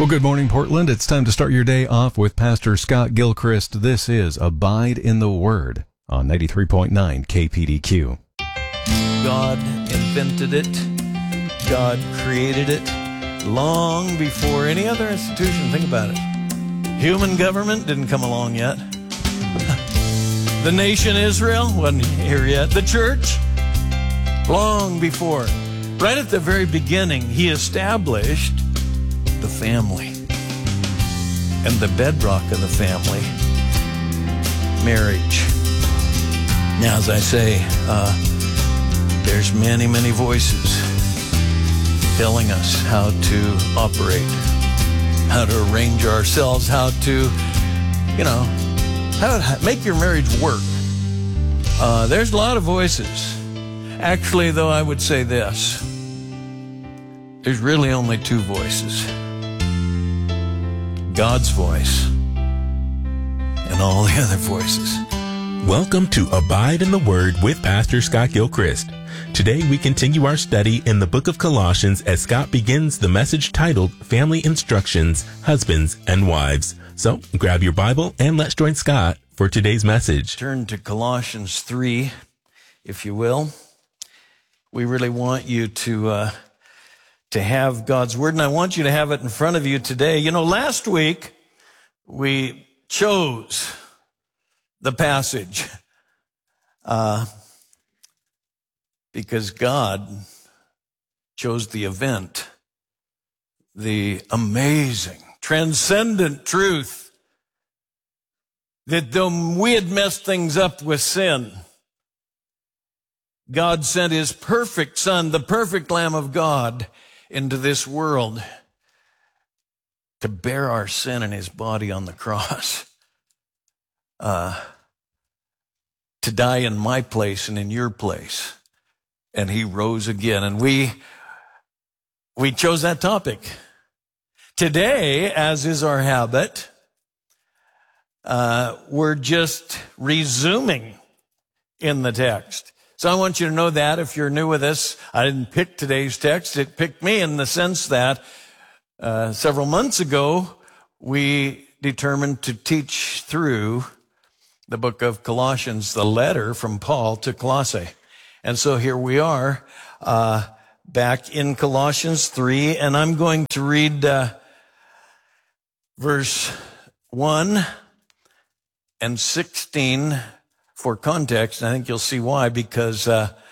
Well, good morning, Portland. It's time to start your day off with Pastor Scott Gilchrist. This is Abide in the Word on 93.9 KPDQ. God invented it. God created it long before any other institution. Think about it. Human government didn't come along yet. The nation Israel wasn't here yet. The church, long before. Right at the very beginning, he established the family. And the bedrock of the family, marriage. Now, as I say, there's many, many voices telling us how to operate, how to arrange ourselves, how to, how to make your marriage work. There's a lot of voices. Actually, though, I would say this. There's really only two voices. God's voice and all the other voices. Welcome to Abide in the Word with Pastor Scott Gilchrist. Today we continue our study in the book of Colossians as Scott begins the message titled Family Instructions, Husbands and Wives. So grab your Bible and let's join Scott for today's message. Turn to Colossians 3, if you will. We really want you to have God's Word, and I want you to have it in front of you today. Last week we chose the passage because God chose the event, the amazing, transcendent truth that though we had messed things up with sin, God sent his perfect Son, the perfect Lamb of God, into this world to bear our sin in his body on the cross, to die in my place and in your place. And he rose again. And we chose that topic. Today, as is our habit, we're just resuming in the text. So I want you to know that if you're new with us, I didn't pick today's text. It picked me in the sense that several months ago, we determined to teach through the book of Colossians, the letter from Paul to Colossae. And so here we are back in Colossians 3, and I'm going to read verse 1 and 16 for context. I think you'll see why, because,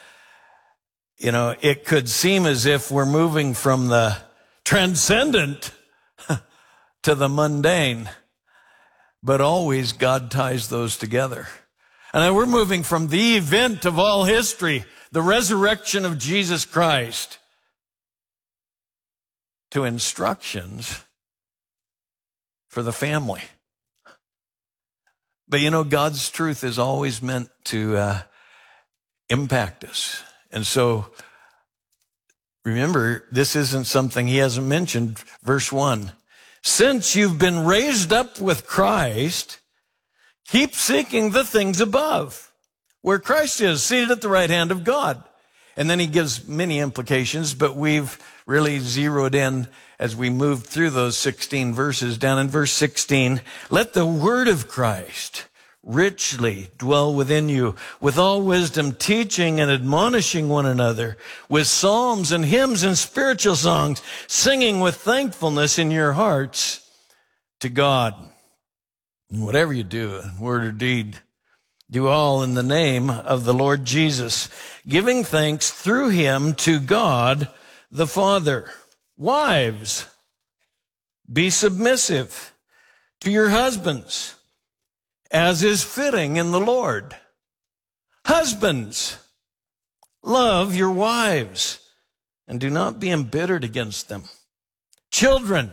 it could seem as if we're moving from the transcendent to the mundane, but always God ties those together. And we're moving from the event of all history, the resurrection of Jesus Christ, to instructions for the family. But God's truth is always meant to impact us. And so, remember, this isn't something he hasn't mentioned. Verse 1, since you've been raised up with Christ, keep seeking the things above, where Christ is, seated at the right hand of God. And then he gives many implications, but we've really zeroed in as we moved through those 16 verses. Down in verse 16, let the word of Christ richly dwell within you, with all wisdom, teaching and admonishing one another, with psalms and hymns and spiritual songs, singing with thankfulness in your hearts to God. And whatever you do, word or deed, do all in the name of the Lord Jesus, giving thanks through him to God the Father. Wives, be submissive to your husbands, as is fitting in the Lord. Husbands, love your wives, and do not be embittered against them. Children,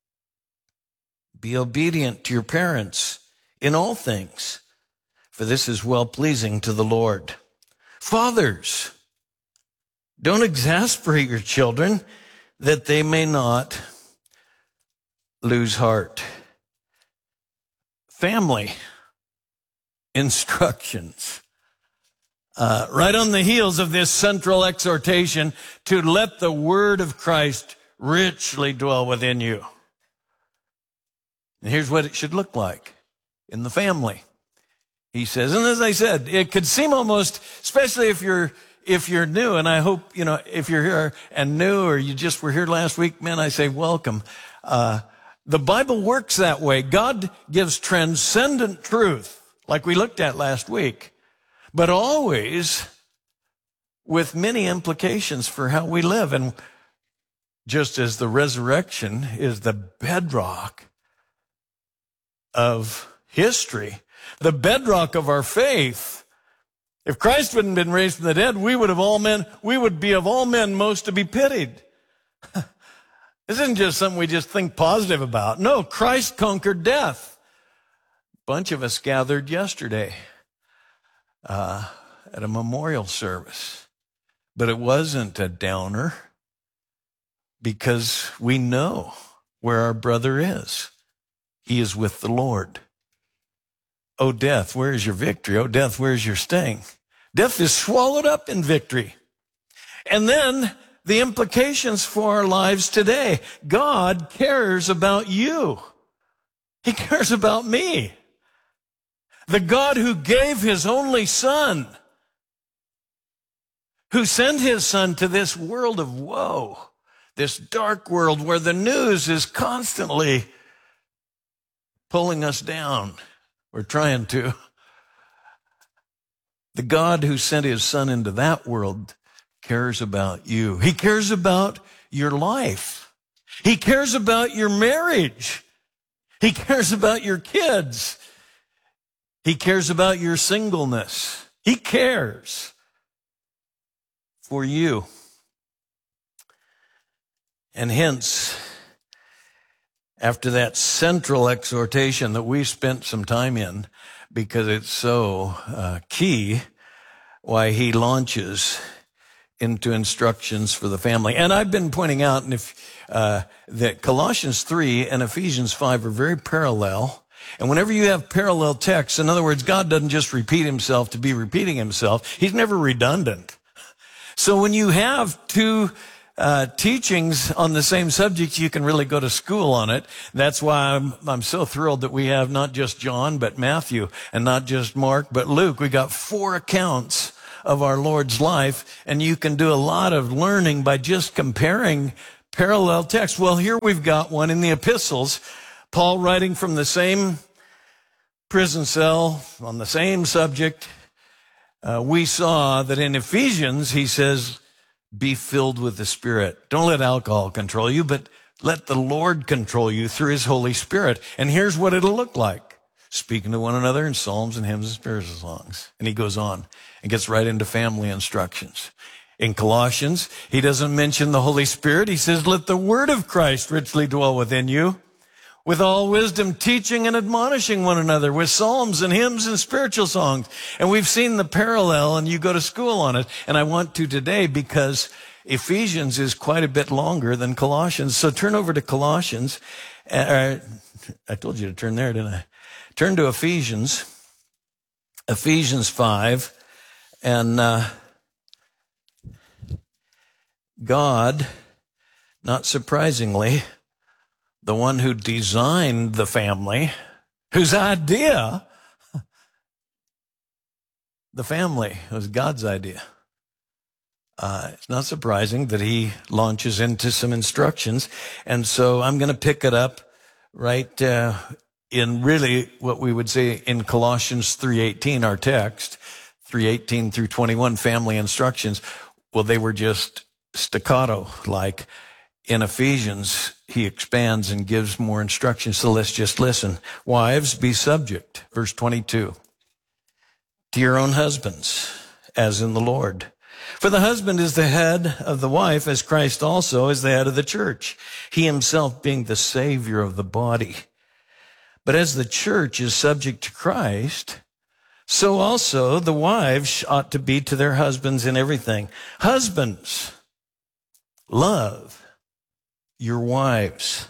be obedient to your parents in all things, for this is well-pleasing to the Lord. Fathers, don't exasperate your children, that they may not lose heart. Family instructions. Right on the heels of this central exhortation to let the word of Christ richly dwell within you. And here's what it should look like in the family. He says, and as I said, it could seem almost, especially if you're new, and I hope, if you're here and new or you just were here last week, man, I say welcome. The Bible works that way. God gives transcendent truth, like we looked at last week, but always with many implications for how we live. And just as the resurrection is the bedrock of history, the bedrock of our faith, if Christ wouldn't have been raised from the dead, we would be of all men most to be pitied. This isn't just something we just think positive about. No, Christ conquered death. A bunch of us gathered yesterday at a memorial service, but it wasn't a downer because we know where our brother is. He is with the Lord. Oh, death, where is your victory? Oh, death, where is your sting? Death is swallowed up in victory. And then the implications for our lives today. God cares about you. He cares about me. The God who gave his only son, who sent his son to this world of woe, this dark world where the news is constantly pulling us down. We're trying to. The God who sent his son into that world cares about you. He cares about your life. He cares about your marriage. He cares about your kids. He cares about your singleness. He cares for you. And hence, after that central exhortation that we spent some time in, because it's so key, why he launches into instructions for the family. And I've been pointing out that Colossians 3 and Ephesians 5 are very parallel. And whenever you have parallel texts, in other words, God doesn't just repeat himself to be repeating himself. He's never redundant. So when you have two teachings on the same subject, you can really go to school on it. That's why I'm so thrilled that we have not just John, but Matthew, and not just Mark, but Luke. We got 4 accounts of our Lord's life, and you can do a lot of learning by just comparing parallel texts. Well, here we've got one in the epistles, Paul writing from the same prison cell on the same subject. We saw that in Ephesians, he says, be filled with the Spirit. Don't let alcohol control you, but let the Lord control you through his Holy Spirit. And here's what it'll look like. Speaking to one another in psalms and hymns and spiritual songs. And he goes on and gets right into family instructions. In Colossians, he doesn't mention the Holy Spirit. He says, let the word of Christ richly dwell within you, with all wisdom, teaching and admonishing one another with psalms and hymns and spiritual songs. And we've seen the parallel, and you go to school on it. And I want to today because Ephesians is quite a bit longer than Colossians. So turn over to Colossians. I told you to turn there, didn't I? Turn to Ephesians 5. And God, not surprisingly, the one who designed the family, whose idea, the family was God's idea. It's not surprising that he launches into some instructions. And so I'm going to pick it up right in really what we would say in Colossians 3:18, our text, 3:18 through 21, family instructions. Well, they were just staccato, like in Ephesians, he expands and gives more instructions. So let's just listen. Wives, be subject, verse 22, to your own husbands, as in the Lord. For the husband is the head of the wife, as Christ also is the head of the church, he himself being the Savior of the body. But as the church is subject to Christ, so also the wives ought to be to their husbands in everything. Husbands, love your wives,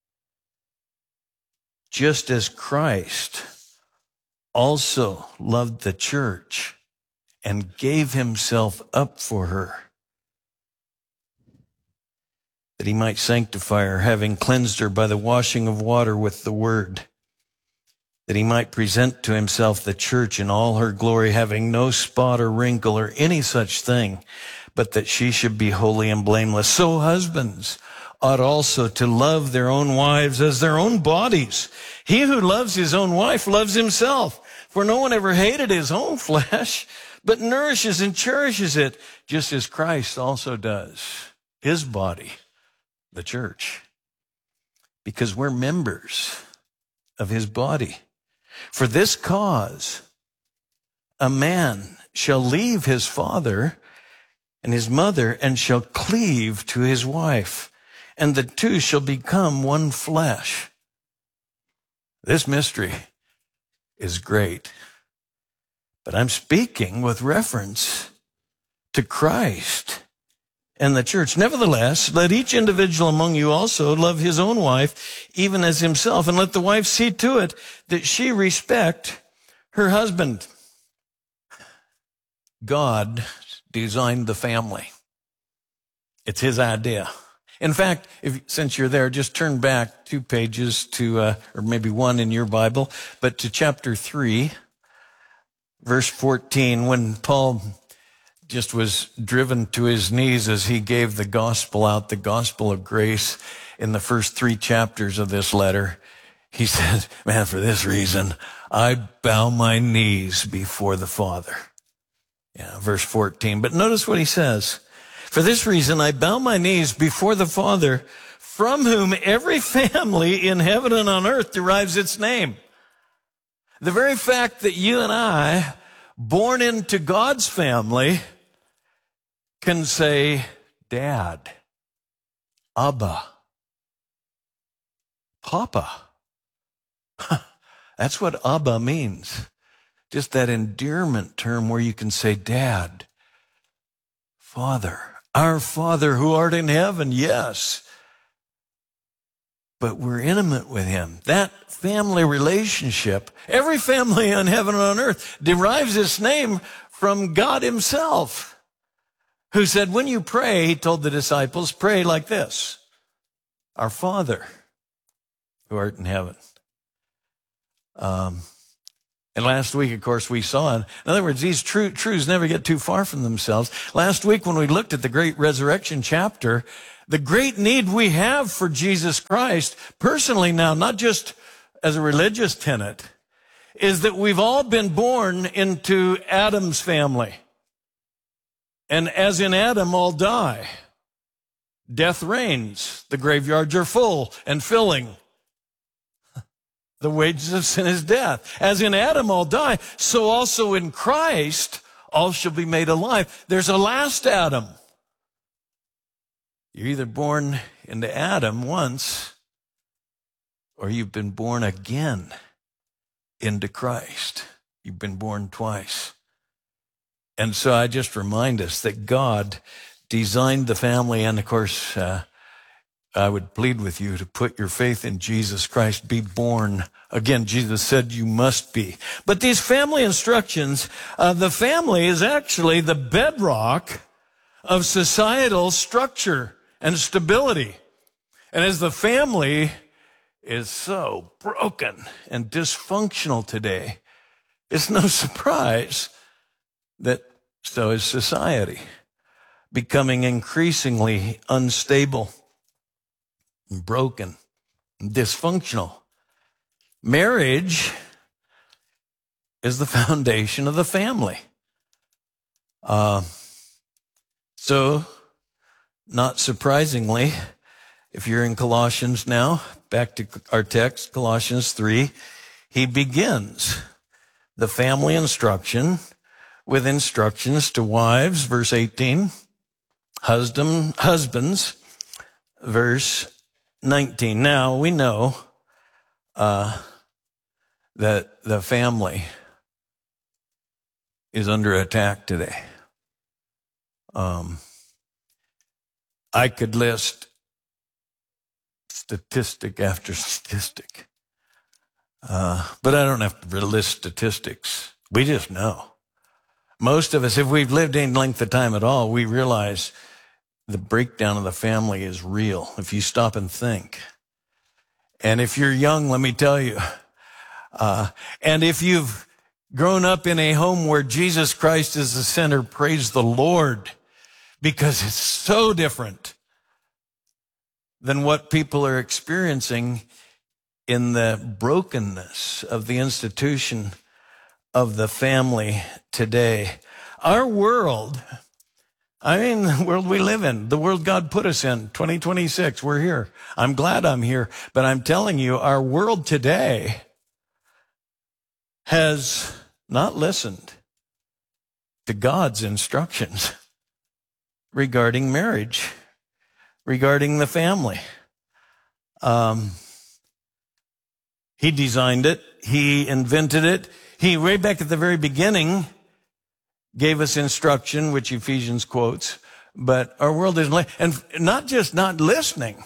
just as Christ also loved the church and gave himself up for her, that he might sanctify her, having cleansed her by the washing of water with the word, that he might present to himself the church in all her glory, having no spot or wrinkle or any such thing, but that she should be holy and blameless. So husbands ought also to love their own wives as their own bodies. He who loves his own wife loves himself. For no one ever hated his own flesh, but nourishes and cherishes it, just as Christ also does his body, the church, because we're members of his body. For this cause, a man shall leave his father and his mother and shall cleave to his wife, and the two shall become one flesh. This mystery is great, but I'm speaking with reference to Christ and the church. Nevertheless, let each individual among you also love his own wife, even as himself, and let the wife see to it that she respect her husband. God designed the family. It's his idea. In fact, since you're there, just turn back 2 pages to, or maybe 1 in your Bible, but to chapter 3, verse 14, when Paul just was driven to his knees as he gave the gospel out, the gospel of grace in the first 3 chapters of this letter. He said, man, for this reason, I bow my knees before the Father. Yeah, verse 14. But notice what he says. For this reason, I bow my knees before the Father, from whom every family in heaven and on earth derives its name. The very fact that you and I, born into God's family, can say, Dad, Abba, Papa. That's what Abba means. Just that endearment term where you can say, Dad, Father, our Father who art in heaven, yes. But we're intimate with him. That family relationship, every family in heaven and on earth derives its name from God himself, who said, when you pray, he told the disciples, pray like this, our Father who art in heaven. And last week, of course, we saw, in other words, these truths never get too far from themselves. Last week, when we looked at the great resurrection chapter, the great need we have for Jesus Christ, personally now, not just as a religious tenet, is that we've all been born into Adam's family. And as in Adam, all die. Death reigns. The graveyards are full and filling. The wages of sin is death. As in Adam all die, so also in Christ all shall be made alive. There's a last Adam. You're either born into Adam once, or you've been born again into Christ. You've been born twice. And so I just remind us that God designed the family, and of course, I would plead with you to put your faith in Jesus Christ, be born again. Jesus said you must be. But these family instructions, the family is actually the bedrock of societal structure and stability. And as the family is so broken and dysfunctional today, it's no surprise that so is society, becoming increasingly unstable, broken, dysfunctional. Marriage is the foundation of the family. So, not surprisingly, if you're in Colossians now, back to our text, Colossians 3, he begins the family instruction with instructions to wives, verse 18, husbands, verse 19. Now, we know that the family is under attack today. I could list statistic after statistic, but I don't have to list statistics. We just know. Most of us, if we've lived any length of time at all, we realize the breakdown of the family is real if you stop and think. And if you're young, let me tell you, and if you've grown up in a home where Jesus Christ is the center, praise the Lord, because it's so different than what people are experiencing in the brokenness of the institution of the family today. Our world, the world we live in, the world God put us in, 2026, we're here. I'm glad I'm here, but I'm telling you, our world today has not listened to God's instructions regarding marriage, regarding the family. He designed it. He invented it. He, way back at the very beginning, gave us instruction, which Ephesians quotes, but our world isn't, and not just not listening,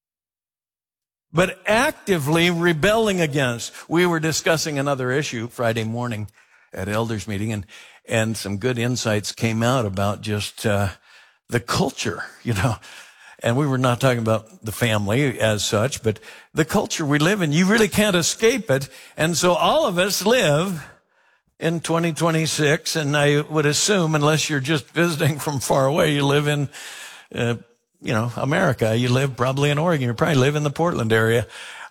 but actively rebelling against. We were discussing another issue Friday morning at elders meeting, and some good insights came out about just the culture, and we were not talking about the family as such, but the culture we live in. You really can't escape it. And so all of us live in 2026, and I would assume, unless you're just visiting from far away, you live in, America. You live probably in Oregon. You probably live in the Portland area.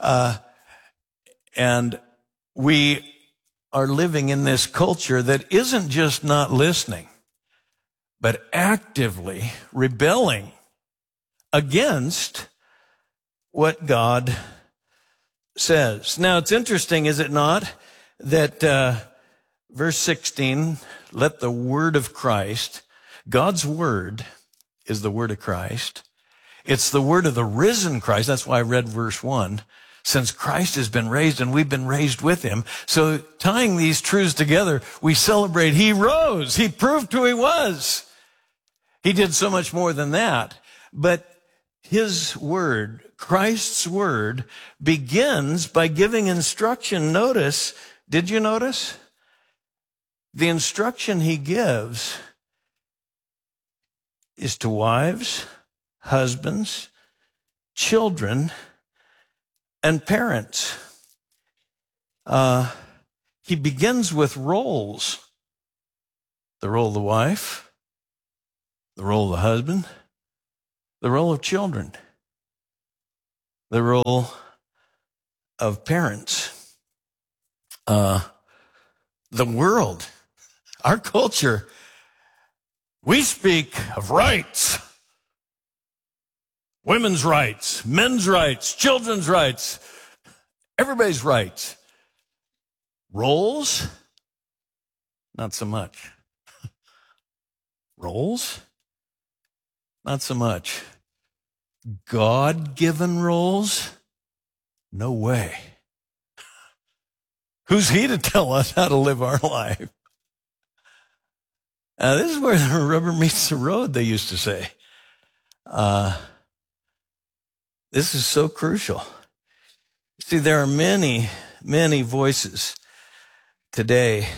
And we are living in this culture that isn't just not listening, but actively rebelling against what God says. Now, it's interesting, is it not, that verse 16, let the word of Christ, God's word is the word of Christ. It's the word of the risen Christ. That's why I read verse 1. Since Christ has been raised and we've been raised with him. So tying these truths together, we celebrate he rose. He proved who he was. He did so much more than that. But his word, Christ's word, begins by giving instruction. Notice, did you notice? The instruction he gives is to wives, husbands, children, and parents. He begins with roles. The role of the wife, the role of the husband, the role of children, the role of parents. The world, our culture, we speak of rights. Women's rights, men's rights, children's rights, everybody's rights. Roles? Not so much. Roles? Not so much. God-given roles? No way. Who's he to tell us how to live our life? This is where the rubber meets the road, they used to say. This is so crucial. See, there are many, many voices today.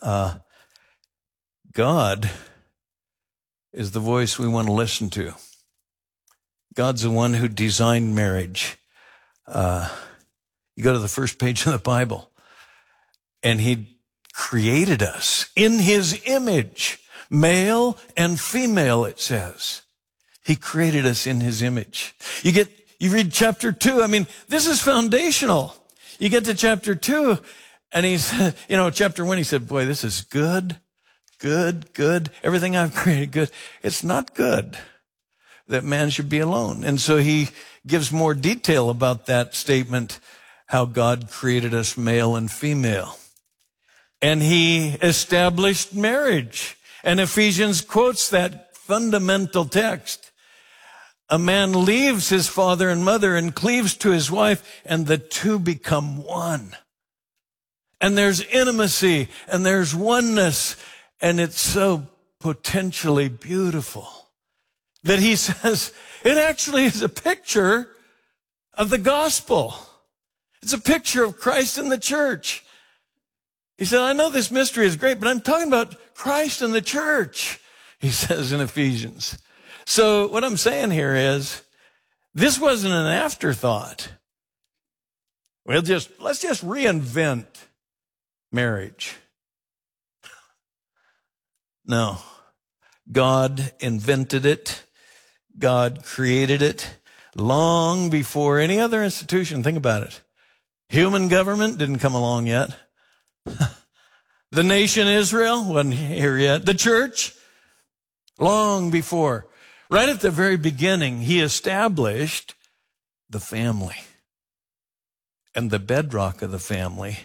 God is the voice we want to listen to. God's the one who designed marriage. You go to the first page of the Bible, and he created us in his image, male and female, it says. He created us in his image. You read chapter 2. This is foundational. You get to chapter 2, and he's, chapter 1, he said, boy, this is good, good, good. Everything I've created, good. It's not good that man should be alone. And so he gives more detail about that statement, how God created us male and female. And he established marriage. And Ephesians quotes that fundamental text. A man leaves his father and mother and cleaves to his wife, and the two become one. And there's intimacy, and there's oneness, and it's so potentially beautiful that he says it actually is a picture of the gospel. It's a picture of Christ and the church. He said, I know this mystery is great, but I'm talking about Christ and the church, he says in Ephesians. So what I'm saying here is, this wasn't an afterthought. Let's just reinvent marriage. No. God invented it. God created it long before any other institution. Think about it. Human government didn't come along yet. The nation Israel wasn't here yet. The church, long before. Right at the very beginning, he established the family. And the bedrock of the family,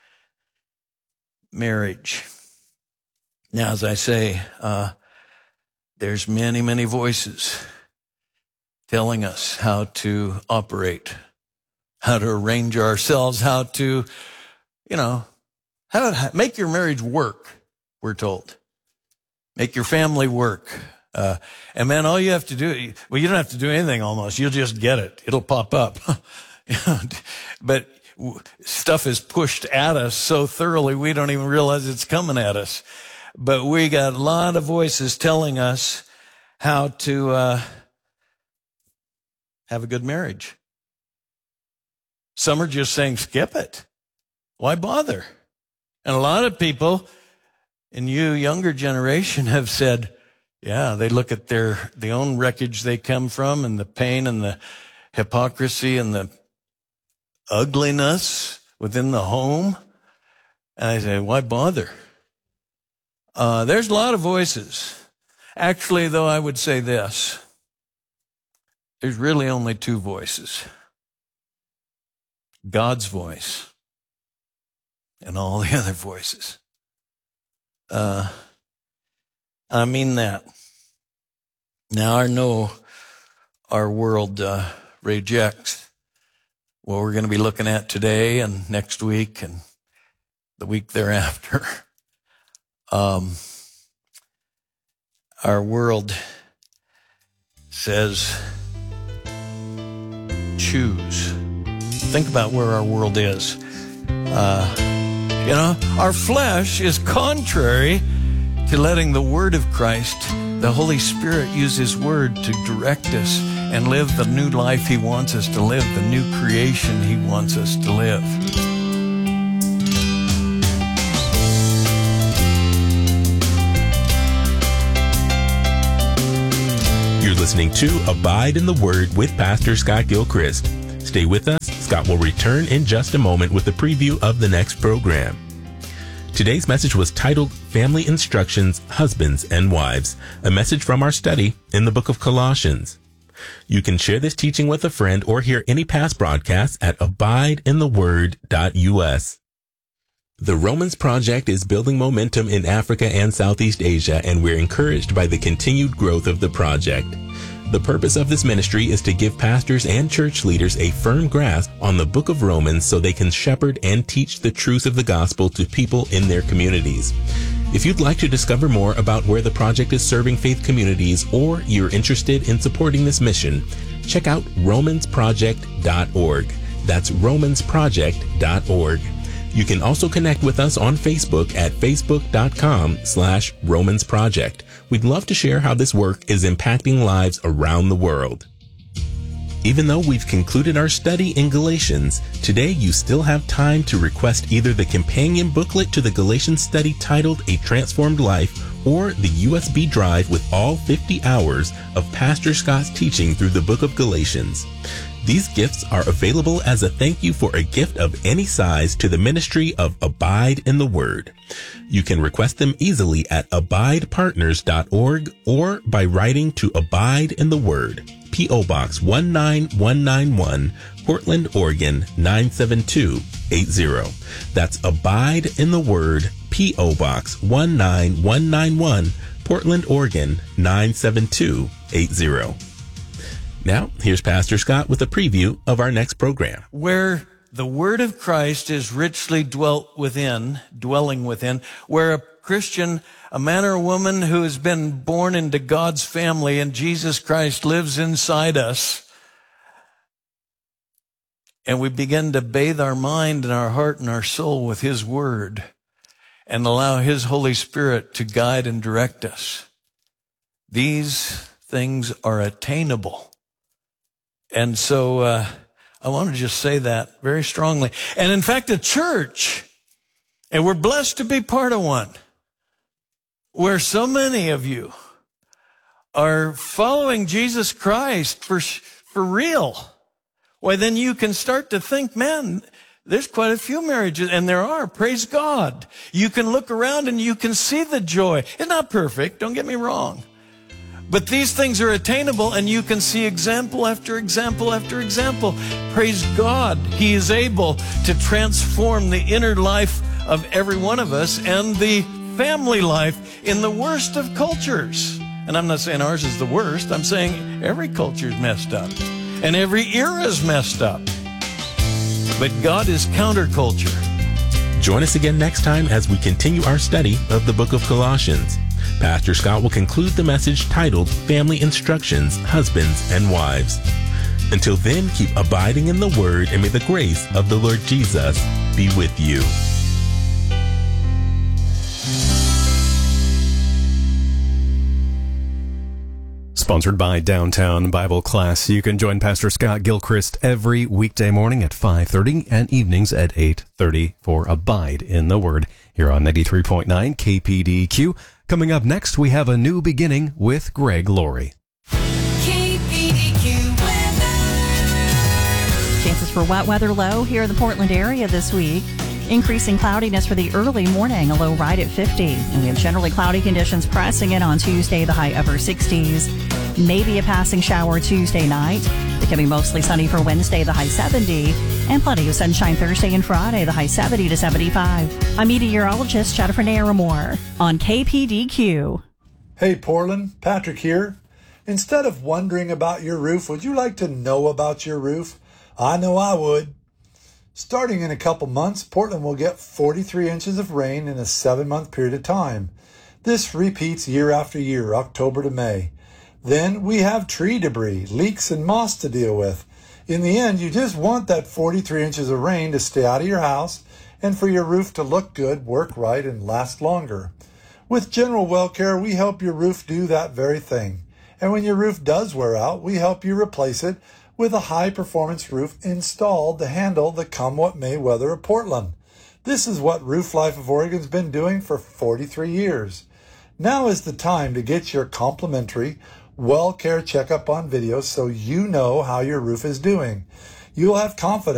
marriage. Now, as I say, there's many, many voices telling us how to operate, how to arrange ourselves, how to, how to make your marriage work, we're told. Make your family work. And man, all you have to do, well, you don't have to do anything almost. You'll just get it. It'll pop up. But stuff is pushed at us so thoroughly we don't even realize it's coming at us. But we got a lot of voices telling us how to have a good marriage. Some are just saying, skip it. Why bother? And a lot of people in you younger generation have said, yeah, they look at the own wreckage they come from and the pain and the hypocrisy and the ugliness within the home. And I say, why bother? There's a lot of voices. Actually, though, I would say this. There's really only two voices. God's voice and all the other voices. I mean that. Now, I know our world rejects what we're going to be looking at today and next week and the week thereafter. Our world says, choose. Think about where our world is. Our flesh is contrary to letting the Word of Christ, the Holy Spirit, use His Word to direct us and live the new life He wants us to live, the new creation He wants us to live. You're listening to Abide in the Word with Pastor Scott Gilchrist. Stay with us. Scott will return in just a moment with a preview of the next program. Today's message was titled Family Instructions, Husbands and Wives, a message from our study in the book of Colossians. You can share this teaching with a friend or hear any past broadcasts at abideintheword.us. The Romans Project is building momentum in Africa and Southeast Asia, and we're encouraged by the continued growth of the project. The purpose of this ministry is to give pastors and church leaders a firm grasp on the book of Romans so they can shepherd and teach the truth of the gospel to people in their communities. If you'd like to discover more about where the project is serving faith communities, or you're interested in supporting this mission, check out romansproject.org. That's romansproject.org. You can also connect with us on Facebook at facebook.com/romansproject. We'd love to share how this work is impacting lives around the world. Even though we've concluded our study in Galatians, today you still have time to request either the companion booklet to the Galatians study titled A Transformed Life, or the USB drive with all 50 hours of Pastor Scott's teaching through the book of Galatians. These gifts are available as a thank you for a gift of any size to the ministry of Abide in the Word. You can request them easily at abidepartners.org or by writing to Abide in the Word, P.O. Box 19191, Portland, Oregon 97280. That's Abide in the Word, P.O. Box 19191, Portland, Oregon 97280. Now, here's Pastor Scott with a preview of our next program. Where the Word of Christ is richly dwelling within, where a Christian, a man or a woman who has been born into God's family and Jesus Christ lives inside us, and we begin to bathe our mind and our heart and our soul with His Word and allow His Holy Spirit to guide and direct us. These things are attainable. And so I want to just say that very strongly. And in fact, a church, and we're blessed to be part of one, where so many of you are following Jesus Christ for real. Why, then you can start to think, man, there's quite a few marriages, and there are, praise God. You can look around and you can see the joy. It's not perfect, don't get me wrong. But these things are attainable, and you can see example after example after example. Praise God, He is able to transform the inner life of every one of us and the family life in the worst of cultures. And I'm not saying ours is the worst. I'm saying every culture is messed up, and every era is messed up. But God is counterculture. Join us again next time as we continue our study of the book of Colossians. Pastor Scott will conclude the message titled Family Instructions, Husbands and Wives. Until then, keep abiding in the Word, and may the grace of the Lord Jesus be with you. Sponsored by Downtown Bible Class. You can join Pastor Scott Gilchrist every weekday morning at 5:30 and evenings at 8:30 for Abide in the Word here on 93.9 KPDQ. Coming up next, we have a new beginning with Greg Laurie. KPDQ weather. Chances for wet weather low here in the Portland area this week. Increasing cloudiness for the early morning, a low right at 50. And we have generally cloudy conditions pressing in on Tuesday, the high upper 60s. Maybe a passing shower Tuesday night. It can be mostly sunny for Wednesday, the high 70. And plenty of sunshine Thursday and Friday, the high 70 to 75. I'm meteorologist Jennifer Naramore on KPDQ. Hey Portland, Patrick here. Instead of wondering about your roof, would you like to know about your roof? I know I would. Starting in a couple months, Portland will get 43 inches of rain in a 7-month period of time. This repeats year after year, October to May. Then we have tree debris, leaks, and moss to deal with. In the end, you just want that 43 inches of rain to stay out of your house and for your roof to look good, work right, and last longer. With General Well Care, we help your roof do that very thing. And when your roof does wear out, we help you replace it with a high-performance roof installed to handle the come-what-may weather of Portland. This is what Roof Life of Oregon's been doing for 43 years. Now is the time to get your complimentary Well Care checkup on video so you know how your roof is doing. You'll have confidence